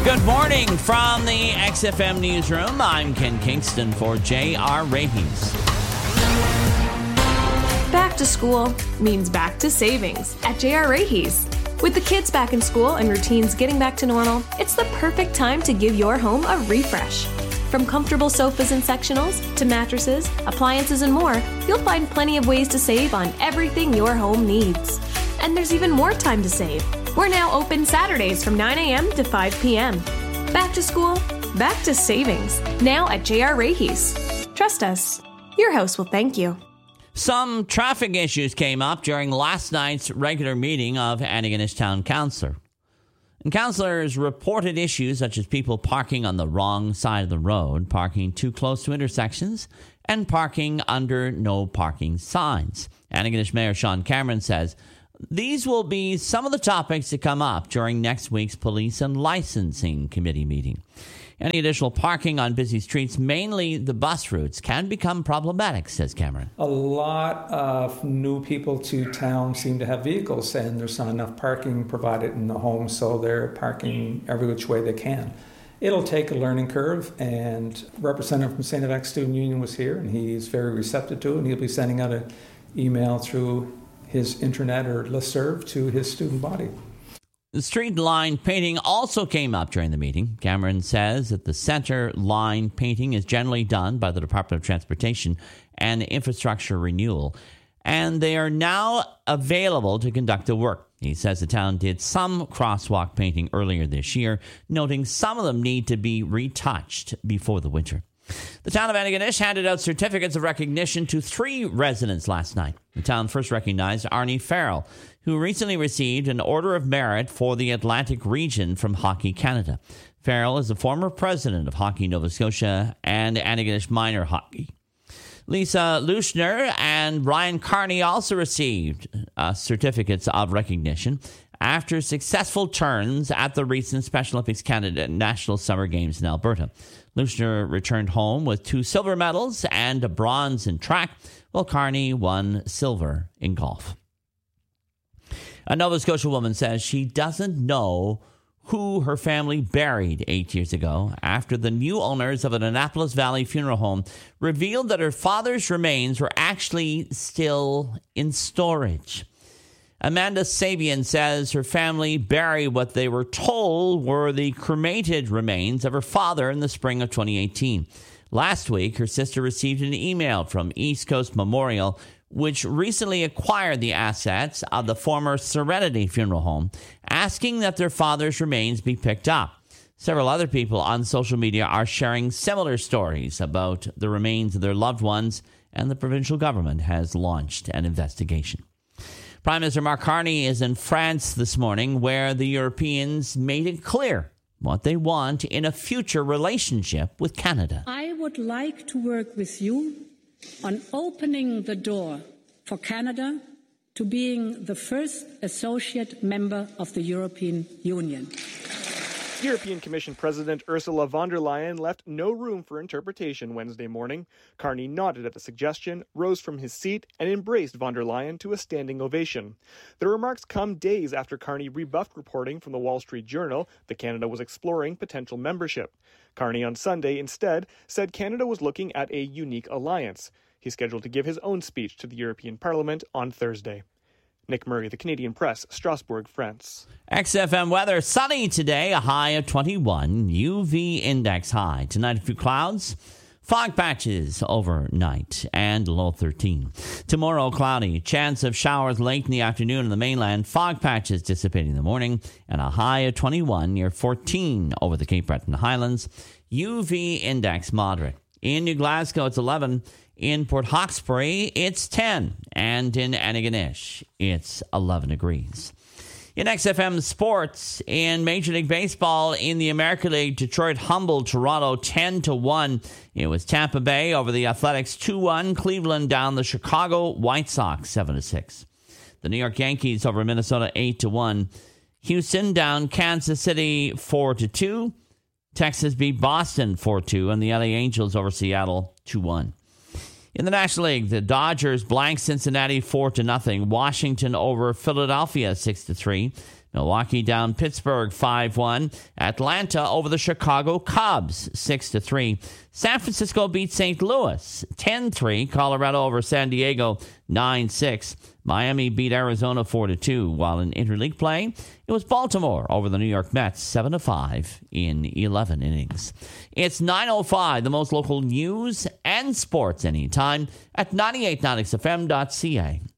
Good morning from the XFM Newsroom. I'm Ken Kingston for J.R. Rahys. Back to school means back to savings at J.R. Rahys. With the kids back in school and routines getting back to normal, it's the perfect time to give your home a refresh. From comfortable sofas and sectionals to mattresses, appliances, and more, you'll find plenty of ways to save on everything your home needs. And there's even more time to save. We're now open Saturdays from 9 a.m. to 5 p.m. Back to school, back to savings. Now at J.R. Rahys. Trust us. Your house will thank you. Some traffic issues came up during last night's regular meeting of Antigonish Town Council. And councillors reported issues such as people parking on the wrong side of the road, parking too close to intersections, and parking under no parking signs. Antigonish Mayor Sean Cameron says these will be some of the topics to come up during next week's Police and Licensing Committee meeting. Any additional parking on busy streets, mainly the bus routes, can become problematic, says Cameron. A lot of new people to town seem to have vehicles, and there's not enough parking provided in the home, so they're parking every which way they can. It'll take a learning curve, and a representative from St. FX Student Union was here, and he's very receptive to it, and he'll be sending out an email through his intranet or listserv to his student body. The street line painting also came up during the meeting. Cameron says that the center line painting is generally done by the Department of Transportation and Infrastructure Renewal, and they are now available to conduct the work. He says the town did some crosswalk painting earlier this year, noting some of them need to be retouched before the winter. The town of Antigonish handed out certificates of recognition to 3 residents last night. The town first recognized Arnie Farrell, who recently received an Order of Merit for the Atlantic region from Hockey Canada. Farrell is the former president of Hockey Nova Scotia and Antigonish Minor Hockey. Lisa Luschner and Ryan Carney also received certificates of recognition after successful turns at the recent Special Olympics Canada National Summer Games in Alberta. Luschner returned home with 2 silver medals and a bronze in track, while Carney won silver in golf. A Nova Scotia woman says she doesn't know who her family buried 8 years ago after the new owners of an Annapolis Valley funeral home revealed that her father's remains were actually still in storage. Amanda Sabian says her family buried what they were told were the cremated remains of her father in the spring of 2018. Last week, her sister received an email from East Coast Memorial, which recently acquired the assets of the former Serenity Funeral Home, asking that their father's remains be picked up. Several other people on social media are sharing similar stories about the remains of their loved ones, and the provincial government has launched an investigation. Prime Minister Mark Carney is in France this morning, where the Europeans made it clear what they want in a future relationship with Canada. I would like to work with you on opening the door for Canada to being the first associate member of the European Union. European Commission President Ursula von der Leyen left no room for interpretation Wednesday morning. Carney nodded at the suggestion, rose from his seat, and embraced von der Leyen to a standing ovation. The remarks come days after Carney rebuffed reporting from the Wall Street Journal that Canada was exploring potential membership. Carney on Sunday instead said Canada was looking at a unique alliance. He's scheduled to give his own speech to the European Parliament on Thursday. Nick Murray, The Canadian Press, Strasbourg, France. XFM weather, sunny today, a high of 21, UV index high. Tonight, a few clouds, fog patches overnight, and low 13. Tomorrow, cloudy, chance of showers late in the afternoon in the mainland, fog patches dissipating in the morning, and a high of 21 near 14 over the Cape Breton Highlands. UV index moderate. In New Glasgow, it's 11. In Port Hawkesbury, it's 10. And in Antigonish, it's 11 degrees. In XFM sports, in Major League Baseball, in the American League, Detroit humbled Toronto 10-1. It was Tampa Bay over the Athletics 2-1. Cleveland down the Chicago White Sox 7-6. The New York Yankees over Minnesota 8-1. Houston down Kansas City 4-2. Texas beat Boston 4-2. And the LA Angels over Seattle 2-1. In the National League, the Dodgers blank Cincinnati 4-0. Washington over Philadelphia 6-3. Milwaukee down Pittsburgh 5-1. Atlanta over the Chicago Cubs 6-3. San Francisco beat St. Louis 10-3. Colorado over San Diego 9-6. Miami beat Arizona 4-2. While in interleague play, it was Baltimore over the New York Mets 7-5 in 11 innings. It's 9:05. The most local news and sports anytime at 98.9xfm.ca